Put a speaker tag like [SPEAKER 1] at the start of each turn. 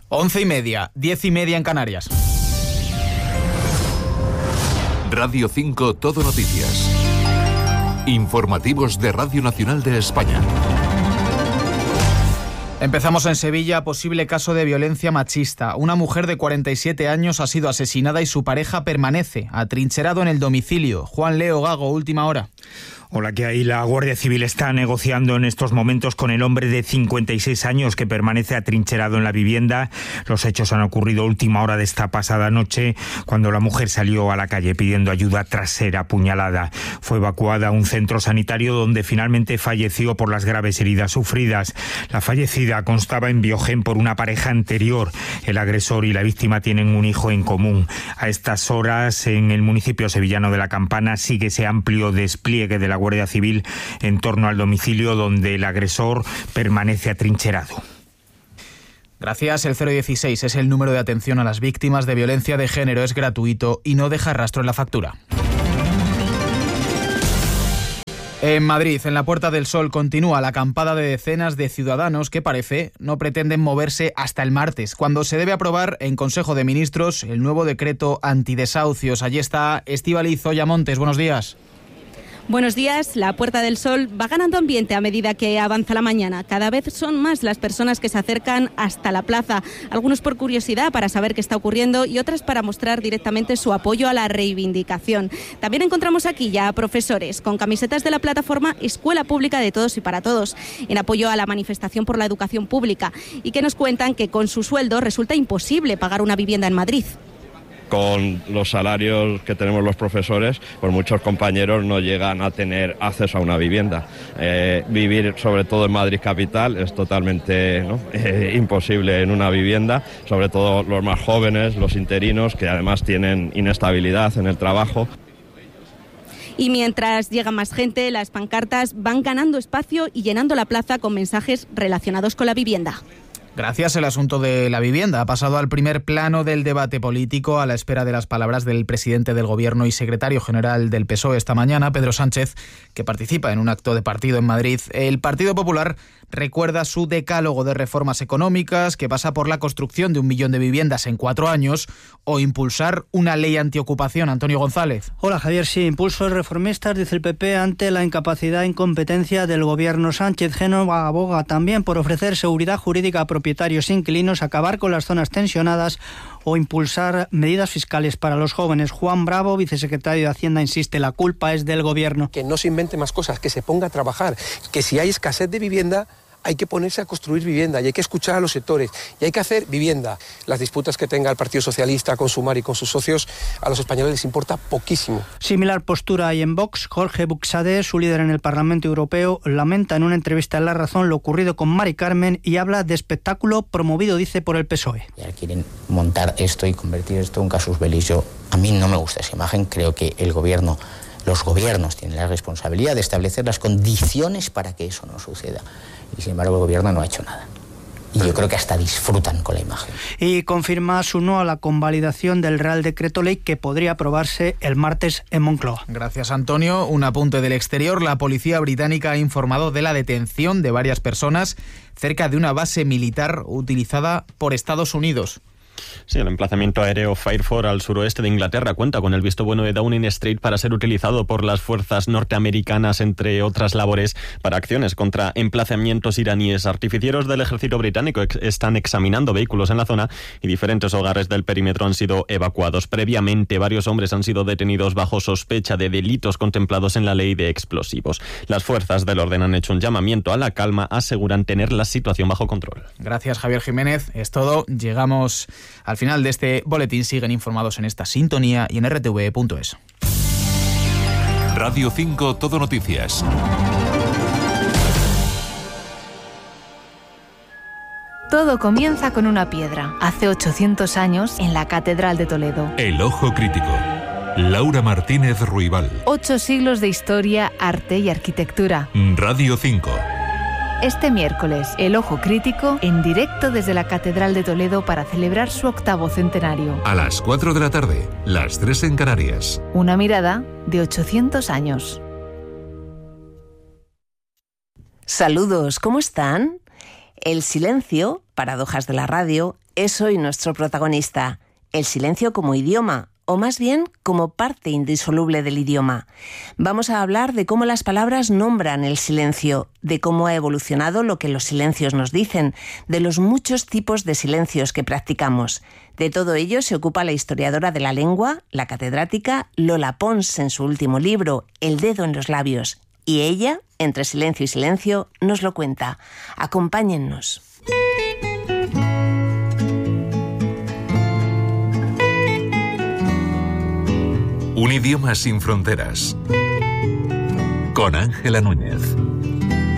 [SPEAKER 1] 11:30, 10:30 en Canarias.
[SPEAKER 2] Radio 5 Todo Noticias. Informativos de Radio Nacional de España.
[SPEAKER 1] Empezamos en Sevilla, posible caso de violencia machista. Una mujer de 47 años ha sido asesinada y su pareja permanece atrincherado en el domicilio. Juan Leo Gago, última hora.
[SPEAKER 3] Hola, ¿qué hay? La Guardia Civil está negociando en estos momentos con el hombre de 56 años que permanece atrincherado en la vivienda. Los hechos han ocurrido a última hora de esta pasada noche, cuando la mujer salió a la calle pidiendo ayuda tras ser apuñalada. Fue evacuada a un centro sanitario donde finalmente falleció por las graves heridas sufridas. La fallecida constaba en Biogen por una pareja anterior. El agresor y la víctima tienen un hijo en común. A estas horas, en el municipio sevillano de La Campana, sigue ese amplio despliegue de la Guardia Civil en torno al domicilio donde el agresor permanece atrincherado.
[SPEAKER 1] Gracias. El 016 es el número de atención a las víctimas de violencia de género. Es gratuito y no deja rastro en la factura. En Madrid, en la Puerta del Sol, continúa la acampada de decenas de ciudadanos que parece no pretenden moverse hasta el martes, cuando se debe aprobar en Consejo de Ministros el nuevo decreto antidesahucios. Allí está Estíbaliz Zoya Montes. Buenos días.
[SPEAKER 4] Buenos días. La Puerta del Sol va ganando ambiente a medida que avanza la mañana. Cada vez son más las personas que se acercan hasta la plaza, algunos por curiosidad para saber qué está ocurriendo y otras para mostrar directamente su apoyo a la reivindicación. También encontramos aquí ya a profesores con camisetas de la plataforma Escuela Pública de Todos y para Todos, en apoyo a la manifestación por la educación pública, y que nos cuentan que con su sueldo resulta imposible pagar una vivienda en Madrid.
[SPEAKER 5] Con los salarios que tenemos los profesores, pues muchos compañeros no llegan a tener acceso a una vivienda. Vivir, sobre todo en Madrid capital, es totalmente imposible en una vivienda, sobre todo los más jóvenes, los interinos, que además tienen inestabilidad en el trabajo.
[SPEAKER 4] Y mientras llega más gente, las pancartas van ganando espacio y llenando la plaza con mensajes relacionados con la vivienda.
[SPEAKER 1] Gracias. El asunto de la vivienda ha pasado al primer plano del debate político a la espera de las palabras del presidente del Gobierno y secretario general del PSOE esta mañana, Pedro Sánchez, que participa en un acto de partido en Madrid. El Partido Popular recuerda su decálogo de reformas económicas, que pasa por la construcción de 1 millón de viviendas en 4 años o impulsar una ley antiocupación. Antonio González.
[SPEAKER 6] Hola, Javier. Sí, impulsos reformistas, dice el PP, ante la incapacidad e incompetencia del Gobierno. Sánchez Génova aboga también por ofrecer seguridad jurídica a propietarios e inquilinos, acabar con las zonas tensionadas o impulsar medidas fiscales para los jóvenes. Juan Bravo, vicesecretario de Hacienda, insiste, la culpa es del Gobierno.
[SPEAKER 7] Que no se invente más cosas, que se ponga a trabajar, que si hay escasez de vivienda hay que ponerse a construir vivienda y hay que escuchar a los sectores y hay que hacer vivienda. Las disputas que tenga el Partido Socialista con Sumar y con sus socios, a los españoles les importa poquísimo.
[SPEAKER 6] Similar postura hay en Vox. Jorge Buxadé, su líder en el Parlamento Europeo, lamenta en una entrevista en La Razón lo ocurrido con Mari Carmen y habla de espectáculo promovido, dice, por el PSOE.
[SPEAKER 8] Ya quieren montar esto y convertir esto en un casus belli. A mí no me gusta esa imagen. Creo que los gobiernos tienen la responsabilidad de establecer las condiciones para que eso no suceda. Y sin embargo el Gobierno no ha hecho nada. Y yo creo que hasta disfrutan con la imagen.
[SPEAKER 6] Y confirma su no a la convalidación del Real Decreto Ley que podría aprobarse el martes en Moncloa.
[SPEAKER 1] Gracias, Antonio. Un apunte del exterior. La policía británica ha informado de la detención de varias personas cerca de una base militar utilizada por Estados Unidos.
[SPEAKER 9] Sí, el emplazamiento aéreo Fairford al suroeste de Inglaterra cuenta con el visto bueno de Downing Street para ser utilizado por las fuerzas norteamericanas, entre otras labores, para acciones contra emplazamientos iraníes. Artificieros del ejército británico están examinando vehículos en la zona y diferentes hogares del perímetro han sido evacuados. Previamente, varios hombres han sido detenidos bajo sospecha de delitos contemplados en la ley de explosivos. Las fuerzas del orden han hecho un llamamiento a la calma, aseguran tener la situación bajo control.
[SPEAKER 1] Gracias, Javier Jiménez. Es todo. Llegamos al final de este boletín. Siguen informados en esta sintonía y en rtv.es.
[SPEAKER 2] Radio 5 Todo Noticias.
[SPEAKER 10] Todo comienza con una piedra. Hace 800 años, en la Catedral de Toledo.
[SPEAKER 2] El Ojo Crítico. Laura Martínez Ruibal.
[SPEAKER 10] 8 siglos de historia, arte y arquitectura.
[SPEAKER 2] Radio 5.
[SPEAKER 10] Este miércoles, El Ojo Crítico, en directo desde la Catedral de Toledo para celebrar su 8º centenario.
[SPEAKER 2] A las 4 de la tarde, las 3 en Canarias.
[SPEAKER 10] Una mirada de 800 años.
[SPEAKER 11] Saludos, ¿cómo están? El silencio, paradojas de la radio, es hoy nuestro protagonista. El silencio como idioma, o más bien como parte indisoluble del idioma. Vamos a hablar de cómo las palabras nombran el silencio, de cómo ha evolucionado lo que los silencios nos dicen, de los muchos tipos de silencios que practicamos. De todo ello se ocupa la historiadora de la lengua, la catedrática Lola Pons, en su último libro, El dedo en los labios. Y ella, entre silencio y silencio, nos lo cuenta. Acompáñennos.
[SPEAKER 2] Un idioma sin fronteras. Con Ángela Núñez.